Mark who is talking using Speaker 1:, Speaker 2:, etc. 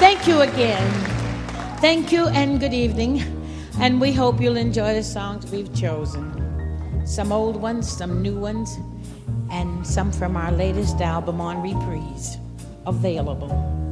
Speaker 1: Thank you again. Thank you and good evening. And we hope you'll enjoy the songs we've chosen. Some old ones, some new ones, and some from our latest album on reprise. Available.